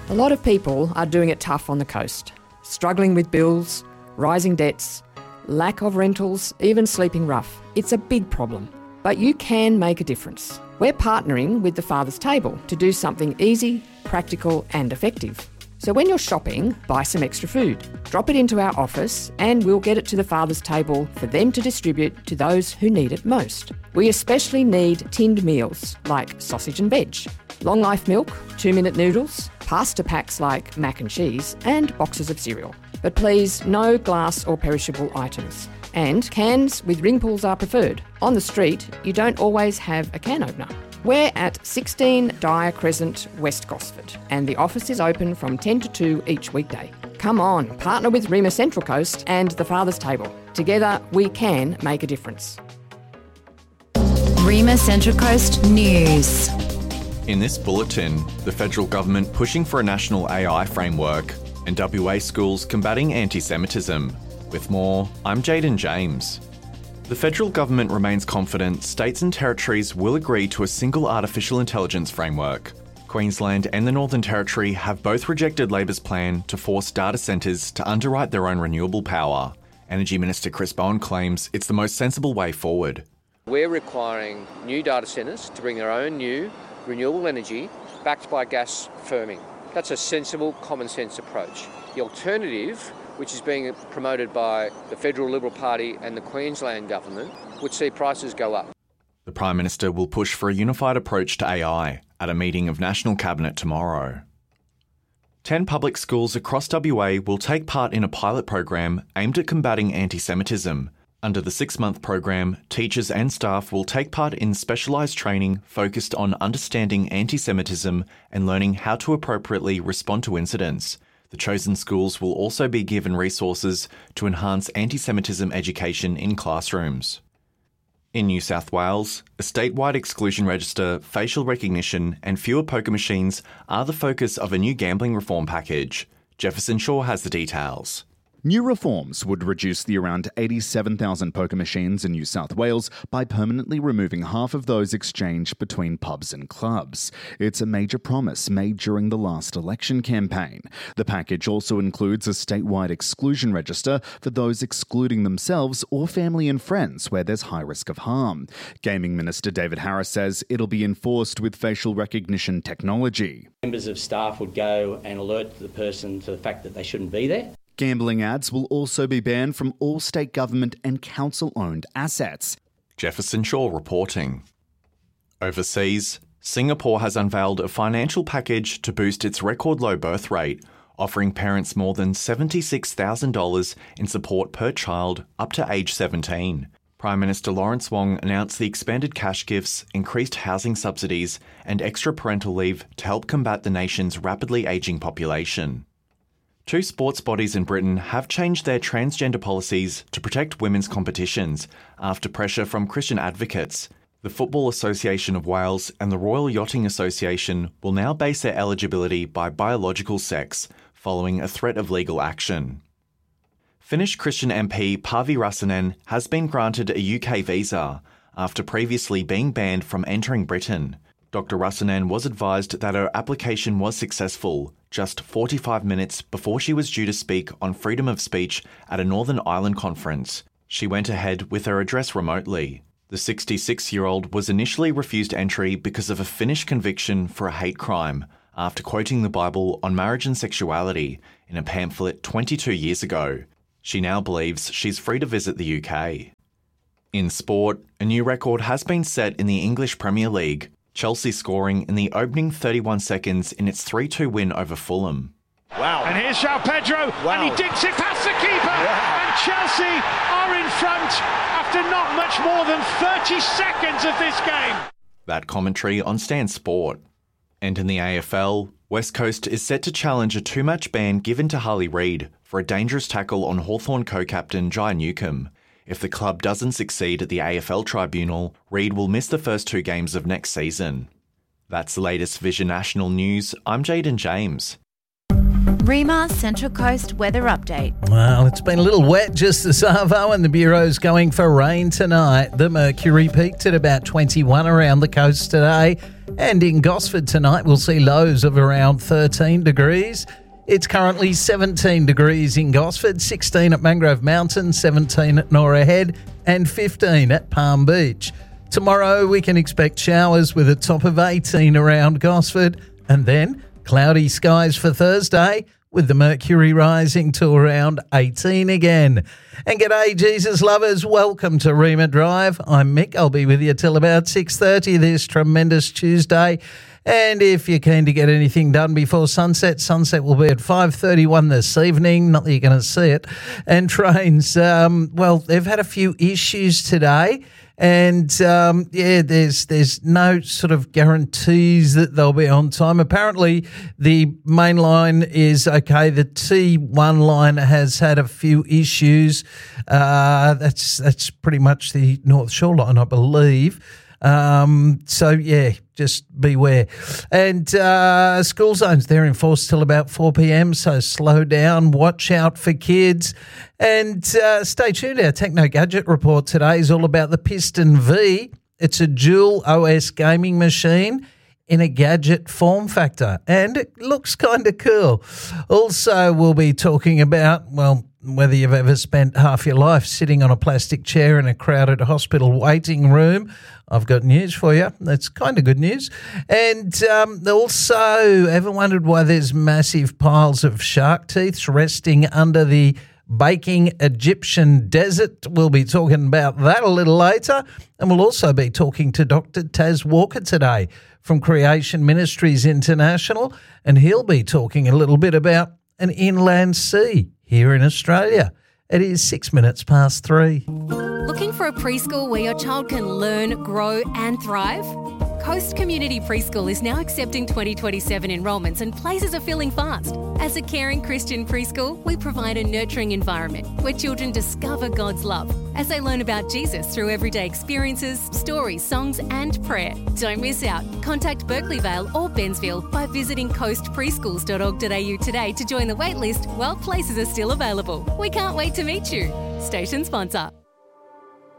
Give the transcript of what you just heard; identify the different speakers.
Speaker 1: A lot of people are doing it tough on the coast, struggling with bills, rising debts, lack of rentals, even sleeping rough. It's a big problem, but you can make a difference. We're partnering with the Father's Table to do something easy, practical and effective. So when you're shopping, buy some extra food. Drop it into our office and we'll get it to the Father's Table for them to distribute to those who need it most. We especially need tinned meals like sausage and veg, long life milk, 2-minute noodles, pasta packs like mac and cheese and boxes of cereal. But please, no glass or perishable items. And cans with ring pulls are preferred. On the street, you don't always have a can opener. We're at 16 Dyer Crescent, West Gosford, and the office is open from 10 to 2 each weekday. Come on, partner with Rema Central Coast and the Father's Table. Together, we can make a difference.
Speaker 2: Rema Central Coast News.
Speaker 3: In this bulletin, the federal government pushing for a national AI framework and WA schools combating anti-Semitism. With more, I'm Jaden James. The federal government remains confident states and territories will agree to a single artificial intelligence framework. Queensland and the Northern Territory have both rejected Labor's plan to force data centres to underwrite their own renewable power. Energy Minister Chris Bowen claims it's the most sensible way forward.
Speaker 4: We're requiring new data centres to bring their own new renewable energy backed by gas firming. That's a sensible, common sense approach. The alternative, which is being promoted by the Federal Liberal Party and the Queensland Government, would see prices go up.
Speaker 3: The Prime Minister will push for a unified approach to AI at a meeting of National Cabinet tomorrow. 10 public schools across WA will take part in a pilot program aimed at combating anti-Semitism. Under the 6-month program, teachers and staff will take part in specialised training focused on understanding anti-Semitism and learning how to appropriately respond to incidents. The chosen schools will also be given resources to enhance anti-Semitism education in classrooms. In New South Wales, a statewide exclusion register, facial recognition and fewer poker machines are the focus of a new gambling reform package. Jefferson Shaw has the details.
Speaker 5: New reforms would reduce the around 87,000 poker machines in New South Wales by permanently removing half of those exchanged between pubs and clubs. It's a major promise made during the last election campaign. The package also includes a statewide exclusion register for those excluding themselves or family and friends where there's high risk of harm. Gaming Minister David Harris says it'll be enforced with facial recognition technology.
Speaker 6: Members of staff would go and alert the person to the fact that they shouldn't be there.
Speaker 5: Gambling ads will also be banned from all state government and council-owned assets.
Speaker 3: Jefferson Shaw reporting. Overseas, Singapore has unveiled a financial package to boost its record low birth rate, offering parents more than $76,000 in support per child up to age 17. Prime Minister Lawrence Wong announced the expanded cash gifts, increased housing subsidies and extra parental leave to help combat the nation's rapidly ageing population. 2 sports bodies in Britain have changed their transgender policies to protect women's competitions after pressure from Christian advocates. The Football Association of Wales and the Royal Yachting Association will now base their eligibility by biological sex, following a threat of legal action. Finnish Christian MP Parvi Räsänen has been granted a UK visa after previously being banned from entering Britain. Dr. Räsänen was advised that her application was successful just 45 minutes before she was due to speak on freedom of speech at a Northern Ireland conference. She went ahead with her address remotely. The 66-year-old was initially refused entry because of a Finnish conviction for a hate crime after quoting the Bible on marriage and sexuality in a pamphlet 22 years ago. She now believes she's free to visit the UK. In sport, a new record has been set in the English Premier League, Chelsea scoring in the opening 31 seconds in its 3-2 win over Fulham.
Speaker 7: Wow. And here's João Pedro, and he dinks it past the keeper, and Chelsea are in front after not much more than 30 seconds of this game.
Speaker 3: That commentary on Stan Sport. And in the AFL, West Coast is set to challenge a 2-match ban given to Harley Reid for a dangerous tackle on Hawthorn co-captain Jai Newcombe. If the club doesn't succeed at the AFL tribunal, Reid will miss the first 2 games of next season. That's the latest Vision National News. I'm Jaden James.
Speaker 2: Rema Central Coast weather update.
Speaker 8: Well, it's been a little wet just this arvo and the Bureau's going for rain tonight. The mercury peaked at about 21 around the coast today. And in Gosford tonight, we'll see lows of around 13 degrees. It's currently 17 degrees in Gosford, 16 at Mangrove Mountain, 17 at Norah Head, and 15 at Palm Beach. Tomorrow, we can expect showers with a top of 18 around Gosford, and then cloudy skies for Thursday, with the mercury rising to around 18 again. And g'day, Jesus lovers. Welcome to Rima Drive. I'm Mick. I'll be with you till about 6:30 this tremendous Tuesday. And if you're keen to get anything done before sunset, sunset will be at 5:31 this evening. Not that you're going to see it. And trains, they've had a few issues today. And, there's no sort of guarantees that they'll be on time. Apparently, the main line is okay. The T1 line has had a few issues. That's pretty much the North Shore line, I believe. Just beware. And school zones, they're enforced till about 4 p.m, so slow down, watch out for kids. And stay tuned. Our Techno Gadget report today is all about the Piston V. It's a dual OS gaming machine in a gadget form factor, and it looks kind of cool. Also, we'll be talking about, whether you've ever spent half your life sitting on a plastic chair in a crowded hospital waiting room. I've got news for you. That's kind of good news. And also, ever wondered why there's massive piles of shark teeth resting under the baking Egyptian desert? We'll be talking about that a little later. And we'll also be talking to Dr. Taz Walker today from Creation Ministries International. And he'll be talking a little bit about an inland sea here in Australia. It is 6 minutes past 3.
Speaker 9: Looking for a preschool where your child can learn, grow and thrive? Coast Community Preschool is now accepting 2027 enrolments and places are filling fast. As a caring Christian preschool, we provide a nurturing environment where children discover God's love as they learn about Jesus through everyday experiences, stories, songs and prayer. Don't miss out. Contact Berkeley Vale or Bensville by visiting coastpreschools.org.au today to join the waitlist while places are still available. We can't wait to meet you. Station sponsor.